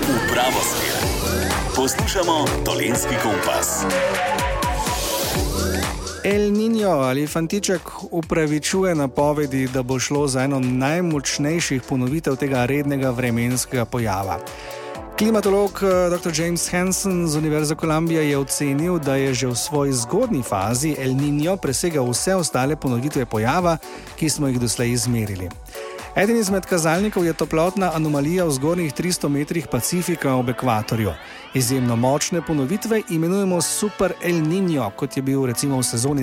V pravo smer. Poslušamo Dolenjski kompas. El Niño ali fantiček upravičuje napovedi, da bo šlo za eno najmočnejših ponovitev tega rednega vremenskega pojava. Klimatolog dr. James Hansen z Univerze Columbia je ocenil, da je že v svoji zgodnji fazi El Niño presegel vse ostale ponovitve pojava, ki smo jih doslej izmerili. Eden izmed kazalnikov je toplotna anomalija v zgornjih 300 metrih Pacifika ob ekvatorju. Izjemno močne ponovitve imenujemo Super El Niño, kot je bil recimo v sezoni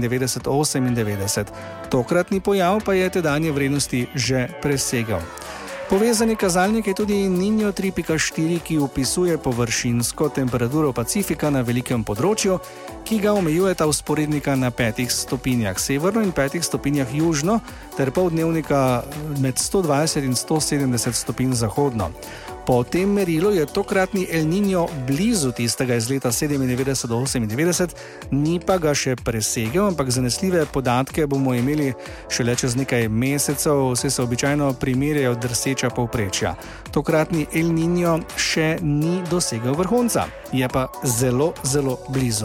97-98. Tokratni pojav pa je tedanje vrednosti že presegel. Povezani kazalnik je tudi Niño 3.4, ki opisuje površinsko temperaturo Pacifika na velikem področju, ki ga omejujeta vzporednika na 5 stopinjah severno in 5 stopinjah južno, ter poldnevnika med 120 in 170 stopinj zahodno. Po tem merilu je tokratni El Niño blizu tistega iz leta 97-98, ni pa ga še presegel, ampak zanesljive podatke bomo imeli šele čez nekaj mesecev, saj se običajno primerjajo drseča povprečja. Tokratni El Niño še ni dosegel vrhunca, je pa zelo, zelo blizu.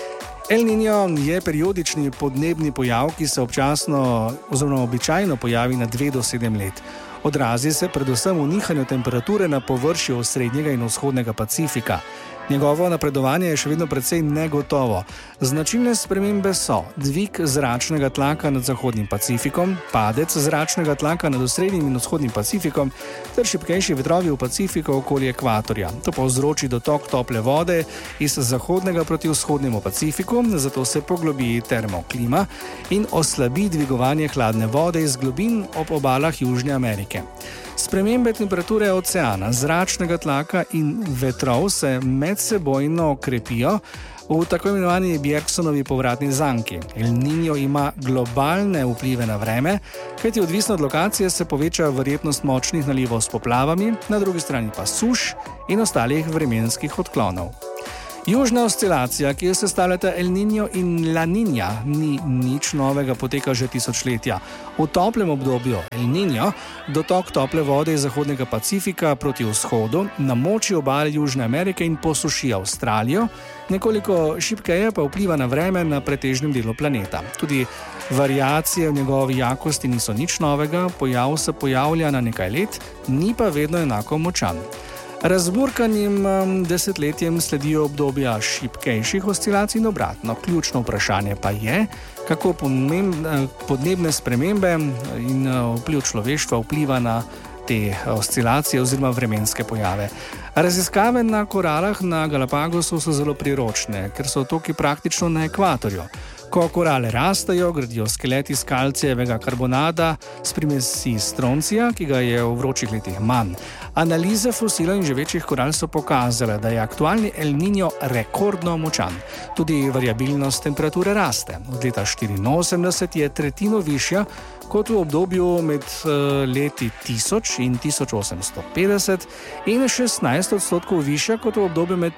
El Niño je periodični podnebni pojav, ki se občasno oziroma običajno pojavi na 2 do 7 let. Odrazi se predvsem v nihanju temperature na površju srednjega in vzhodnega Pacifika. Njegovo napredovanje je še vedno precej negotovo. Značilne spremembe so dvig zračnega tlaka nad zahodnim Pacifikom, padec zračnega tlaka nad osrednjim in vzhodnim Pacifikom ter šibkejši vetrovi v Pacifiku okoli ekvatorja. To povzroči dotok tople vode iz zahodnega proti vzhodnemu Pacifiku, zato se poglobi termoklima in oslabi dvigovanje hladne vode iz globin ob obalah Južne Amerike. Spremembe temperature oceana, zračnega tlaka in vetrov se medsebojno krepijo v tako imenovani Bjerksonovi povratni zanki. El Niño ima globalne vplive na vreme, kajti odvisno od lokacije se poveča verjetnost močnih nalivov s poplavami, na drugi strani pa suš in ostalih vremenskih odklonov. Južna oscilacija, ki jo sestavljata El Niño in La Niña, ni nič novega, poteka že tisočletja. V toplem obdobju El Niño dotok tople vode iz zahodnega Pacifika proti vzhodu namoči obale Južne Amerike in posuši Avstralijo, nekoliko šibkeje pa vpliva na vreme na pretežnem delu planeta. Tudi variacije v njegovi jakosti niso nič novega, pojav se pojavlja na nekaj let, ni pa vedno enako močan. Razburkanim desetletjem sledijo obdobja šibkejših oscilacij in obratno. Ključno vprašanje pa je, kako podnebne spremembe in vpliv človeštva vpliva na te oscilacije oziroma vremenske pojave. Raziskave na koralah na Galapagosu so zelo priročne, ker so otoki praktično na ekvatorju. Ko korale rastejo, gradijo skelet iz kalcijevega karbonata s primesi stroncija, ki ga je v vročih letih manj. Analize fosilov in živečih koral so pokazale, da je aktualni El Niño rekordno močan. Tudi variabilnost temperature raste. Od leta 1984 je tretjino višja kot v obdobju med leti 1000 in 1850 in 16% višja kot v obdobju med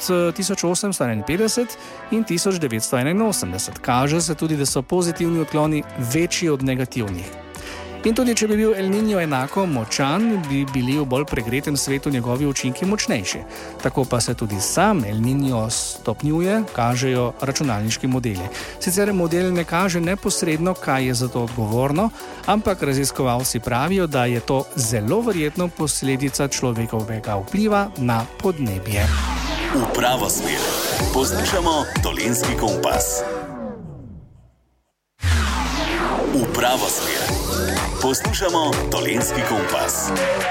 1851 in 1981. Kaže se tudi, da so pozitivni odkloni večji od negativnih. In tudi, če bi bil El Niño enako močan, bi bili v bolj pregretem svetu njegovi učinki močnejši. Tako pa se tudi sam El Niño stopnjuje, kažejo računalniški modeli. Sicer model ne kaže neposredno, kaj je za to odgovorno, ampak raziskovalci pravijo, da je to zelo verjetno posledica človekovega vpliva na podnebje. V pravo smer. Poslušamo Dolenjski kompas. V pravo smer. Poslušamo Dolenjski kompas.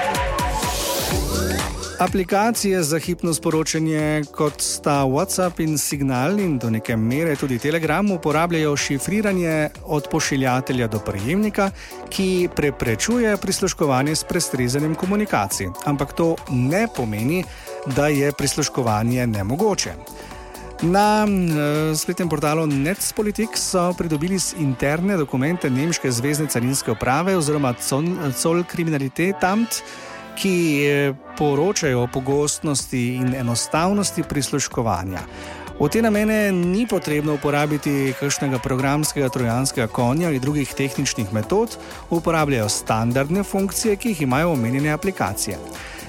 Aplikacije za hipno sporočanje, kot sta WhatsApp in Signal in do neke mere tudi Telegram, uporabljajo šifriranje od pošiljatelja do prejemnika, ki preprečuje prisluškovanje s prestrezanjem komunikacij. Ampak to ne pomeni, da je prisluškovanje nemogoče. Na spletnem portalu Netzpolitik so pridobili interne dokumente nemške zvezne carinske uprave oziroma Zollkriminalitätamt, ki poročajo o pogostnosti in enostavnosti prisluškovanja. V te namene ni potrebno uporabiti kakšnega programskega trojanskega konja ali drugih tehničnih metod, uporabljajo standardne funkcije, ki jih imajo omenjene aplikacije.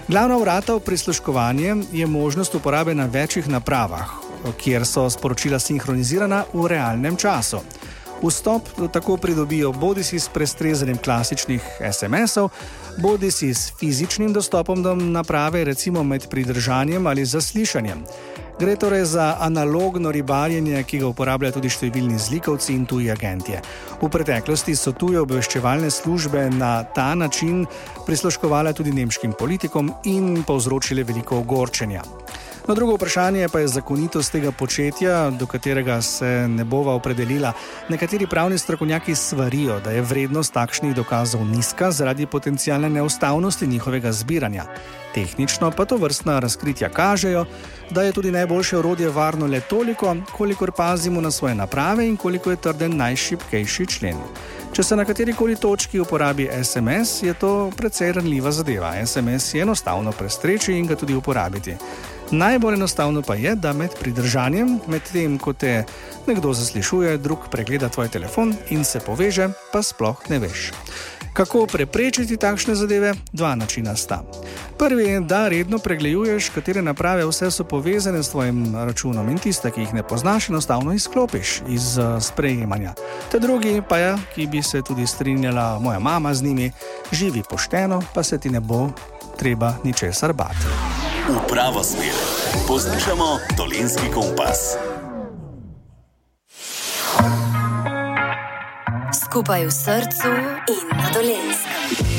Glavna vrata v prisluškovanje je možnost uporabe na večjih napravah, kjer so sporočila sinhronizirana v realnem času. Vstop tako pridobijo bodisi s prestrezanjem klasičnih SMS-ov, bodisi s fizičnim dostopom do naprave, recimo med pridržanjem ali zaslišanjem. Gre torej za analogno ribarjenje, ki ga uporabljajo tudi številni zlikovci in tuji agentje. V preteklosti so tuje obveščevalne službe na ta način prisluškovale tudi nemškim politikom in povzročile veliko ogorčenja. No, drugo vprašanje pa je zakonitost tega početja, do katerega se ne bova opredelila. Nekateri pravni strokovnjaki svarijo, da je vrednost takšnih dokazov nizka zaradi potencialne neustavnosti njihovega zbiranja. Tehnično pa to vrstna razkritja kažejo, da je tudi najboljše orodje varno le toliko, kolikor pazimo na svoje naprave in koliko je trden najšibkejši člen. Če se na katerikoli točki uporabi SMS, je to precej ranljiva zadeva. SMS je enostavno prestreči in ga tudi uporabiti. Najbolj enostavno pa je, da med pridržanjem, med tem, ko te nekdo zaslišuje, drug pregleda tvoj telefon in se poveže, pa sploh ne veš. Kako preprečiti takšne zadeve? Dva načina sta. Prvi je, da redno pregleduješ, katere naprave vse so povezane s tvojim računom in tiste, ki jih ne poznaš, enostavno izklopiš iz sprejemanja. Te drugi pa je, ki bi se tudi strinjala moja mama z njimi, živi pošteno, pa se ti ne bo treba ničesar bati. V pravo smer. Poslušamo Dolenjski kompas. Skupaj v srcu in na Dolenjskem.